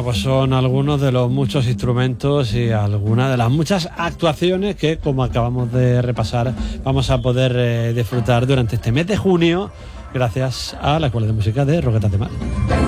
pues son algunos de los muchos instrumentos y algunas de las muchas actuaciones que, como acabamos de repasar, vamos a poder disfrutar durante este mes de junio, gracias a la Escuela de Música de Roquetas de Mar.